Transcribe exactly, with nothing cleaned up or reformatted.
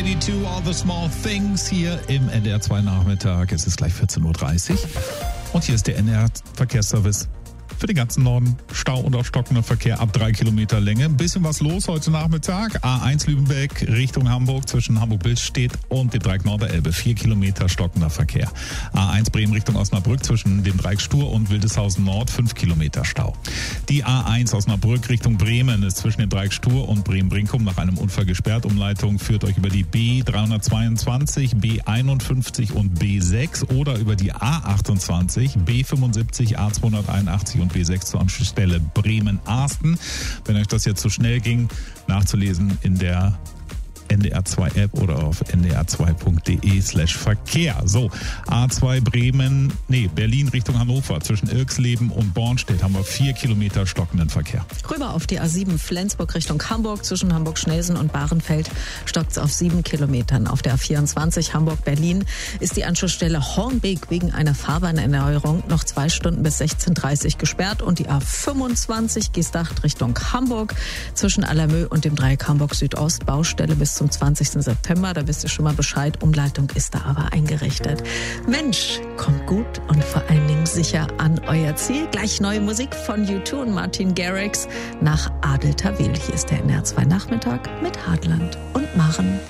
zweiundneunzig, All the Small Things hier im N D R zwei Nachmittag. Es ist gleich vierzehn Uhr dreißig und hier ist der N D R Verkehrsservice für den ganzen Norden. Stau und auch stockender Verkehr ab drei Kilometer Länge. Ein bisschen was los heute Nachmittag. A eins Lübeck Richtung Hamburg zwischen Hamburg-Billstedt und dem Dreieck Norderelbe. Vier Kilometer stockender Verkehr. A eins Bremen Richtung Osnabrück zwischen dem Dreieck Stur und Wildeshausen Nord. Fünf Kilometer Stau. Die A eins Osnabrück Richtung Bremen ist zwischen dem Dreieck Stur und Bremen-Brinkum nach einem Unfall gesperrt. Umleitung führt euch über die B dreihundertzweiundzwanzig, B einundfünfzig und B sechs oder über die A achtundzwanzig, B fünfundsiebzig, A zweihunderteinundachtzig und B sechs zur Anschlussstelle Bremen-Arsten. Wenn euch das jetzt zu schnell ging, nachzulesen in der N D R zwei App oder auf n d r zwei punkt d e slash Verkehr. So, A zwei Bremen, nee, Berlin Richtung Hannover. Zwischen Irxleben und Bornstedt haben wir vier Kilometer stockenden Verkehr. Rüber auf die A sieben Flensburg Richtung Hamburg. Zwischen Hamburg-Schnelsen und Bahrenfeld stockt es auf sieben Kilometern. Auf der A vierundzwanzig Hamburg-Berlin ist die Anschlussstelle Hornbeek wegen einer Fahrbahnerneuerung noch zwei Stunden bis sechzehn Uhr dreißig gesperrt. Und die A fünfundzwanzig Geesthacht Richtung Hamburg. Zwischen Allermö und dem Dreieck Hamburg Südost Baustelle bis zum zwanzigsten September. Da wisst ihr schon mal Bescheid. Umleitung ist da aber eingerichtet. Mensch, kommt gut und vor allen Dingen sicher an euer Ziel. Gleich neue Musik von U zwei und Martin Garrix nach Adel Tawil. Hier ist der N D R zwei Nachmittag mit Hadland und Maren.